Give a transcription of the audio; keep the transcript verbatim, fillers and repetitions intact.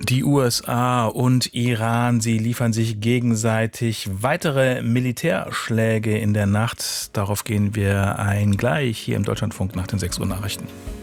Die U S A und Iran, sie liefern sich gegenseitig weitere Militärschläge in der Nacht. Darauf gehen wir ein gleich hier im Deutschlandfunk nach den sechs Uhr Nachrichten.